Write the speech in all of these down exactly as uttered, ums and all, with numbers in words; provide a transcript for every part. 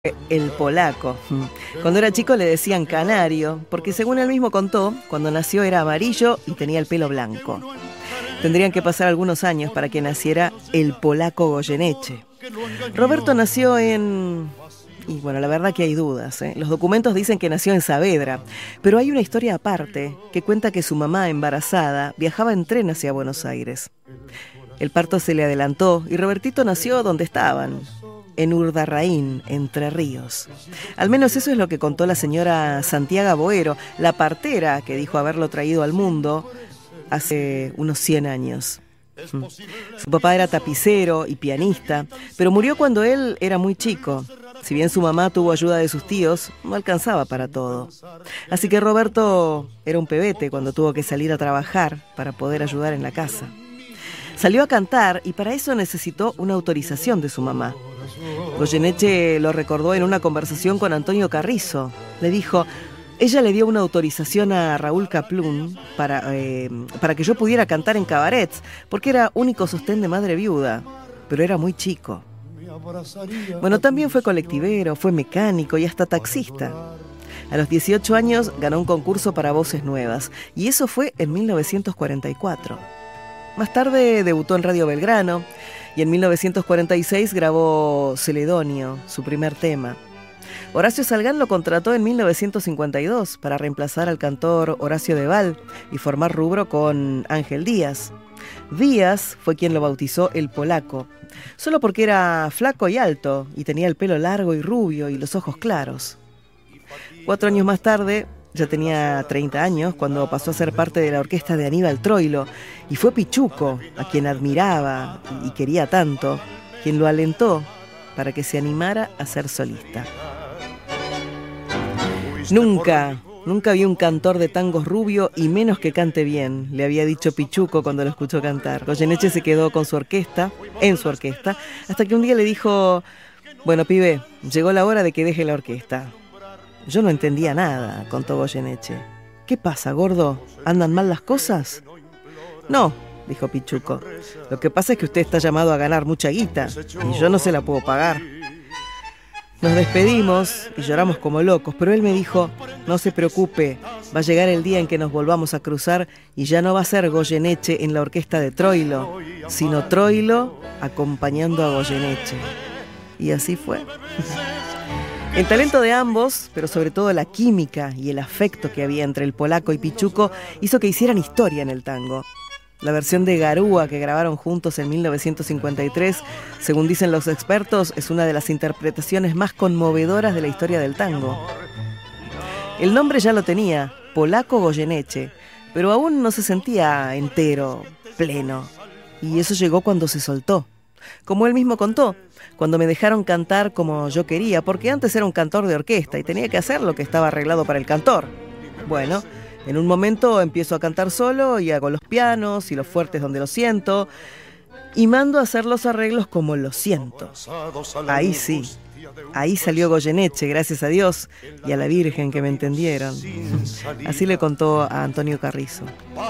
El polaco. Cuando era chico le decían canario, porque según él mismo contó, cuando nació era amarillo y tenía el pelo blanco. Tendrían que pasar algunos años para que naciera el polaco Goyeneche. Roberto nació en... Y bueno, la verdad que hay dudas, ¿eh? Los documentos dicen que nació en Saavedra, pero hay una historia aparte que cuenta que su mamá, embarazada, viajaba en tren hacia Buenos Aires. El parto se le adelantó y Robertito nació donde estaban, en Urdarraín, Entre Ríos. Al menos eso es lo que contó la señora Santiago Boero, la partera que dijo haberlo traído al mundo hace unos cien años. Su papá era tapicero y pianista, pero murió cuando él era muy chico. Si bien su mamá tuvo ayuda de sus tíos, no alcanzaba para todo. Así que Roberto era un pebete cuando tuvo que salir a trabajar para poder ayudar en la casa. Salió a cantar y para eso necesitó una autorización de su mamá. Goyeneche lo recordó en una conversación con Antonio Carrizo. Le dijo, ella le dio una autorización a Raúl Kaplún para, eh, para que yo pudiera cantar en cabarets, porque era único sostén de madre viuda, pero era muy chico. Bueno, también fue colectivero, fue mecánico y hasta taxista. A los dieciocho años ganó un concurso para voces nuevas, y eso fue en mil novecientos cuarenta y cuatro. Más tarde debutó en Radio Belgrano y en mil novecientos cuarenta y seis grabó Celedonio, su primer tema. Horacio Salgán lo contrató en mil novecientos cincuenta y dos para reemplazar al cantor Horacio Deval y formar rubro con Ángel Díaz. Díaz fue quien lo bautizó el polaco, solo porque era flaco y alto y tenía el pelo largo y rubio y los ojos claros. Cuatro años más tarde, ya tenía treinta años, cuando pasó a ser parte de la orquesta de Aníbal Troilo, y fue Pichuco, a quien admiraba y quería tanto, quien lo alentó para que se animara a ser solista. Nunca, nunca vi un cantor de tangos rubio y menos que cante bien, le había dicho Pichuco cuando lo escuchó cantar. Goyeneche se quedó con su orquesta, en su orquesta, hasta que un día le dijo, bueno, pibe, llegó la hora de que deje la orquesta. Yo no entendía nada, contó Goyeneche. ¿Qué pasa, gordo? ¿Andan mal las cosas? No, dijo Pichuco. Lo que pasa es que usted está llamado a ganar mucha guita y yo no se la puedo pagar. Nos despedimos y lloramos como locos, pero él me dijo, no se preocupe, va a llegar el día en que nos volvamos a cruzar y ya no va a ser Goyeneche en la orquesta de Troilo, sino Troilo acompañando a Goyeneche. Y así fue. El talento de ambos, pero sobre todo la química y el afecto que había entre el polaco y Pichuco, hizo que hicieran historia en el tango. La versión de Garúa que grabaron juntos en mil novecientos cincuenta y tres, según dicen los expertos, es una de las interpretaciones más conmovedoras de la historia del tango. El nombre ya lo tenía, Polaco Goyeneche, pero aún no se sentía entero, pleno. Y eso llegó cuando se soltó. Como él mismo contó, cuando me dejaron cantar como yo quería, porque antes era un cantor de orquesta y tenía que hacer lo que estaba arreglado para el cantor. Bueno, en un momento empiezo a cantar solo y hago los pianos y los fuertes donde lo siento y mando a hacer los arreglos como lo siento. Ahí sí, ahí salió Goyeneche, gracias a Dios y a la Virgen que me entendieron. Así le contó a Antonio Carrizo.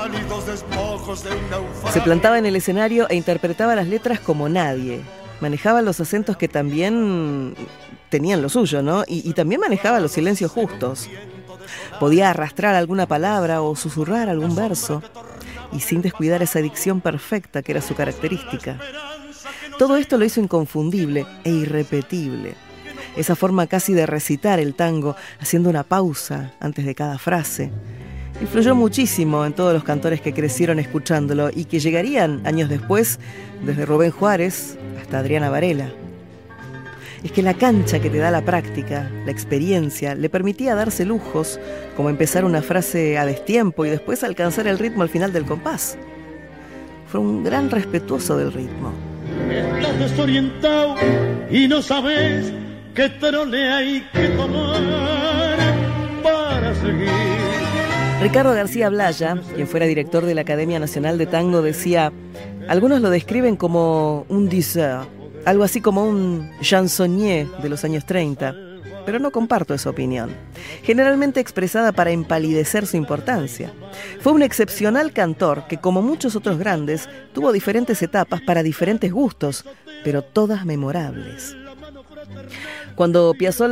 Se plantaba en el escenario e interpretaba las letras como nadie. Manejaba los acentos que también tenían lo suyo, ¿no? Y, y también manejaba los silencios justos. Podía arrastrar alguna palabra o susurrar algún verso, y sin descuidar esa dicción perfecta que era su característica. Todo esto lo hizo inconfundible e irrepetible. Esa forma casi de recitar el tango, haciendo una pausa antes de cada frase, influyó muchísimo en todos los cantores que crecieron escuchándolo y que llegarían años después, desde Rubén Juárez hasta Adriana Varela. Es que la cancha que te da la práctica, la experiencia, le permitía darse lujos, como empezar una frase a destiempo y después alcanzar el ritmo al final del compás. Fue un gran respetuoso del ritmo. Estás desorientado y no sabes qué trole hay que tomar para seguir. Ricardo García Blaya, quien fuera director de la Academia Nacional de Tango, decía, algunos lo describen como un diseur, algo así como un chansonnier de los años treinta, pero no comparto esa opinión, generalmente expresada para empalidecer su importancia. Fue un excepcional cantor que, como muchos otros grandes, tuvo diferentes etapas para diferentes gustos, pero todas memorables. Cuando Piazzolla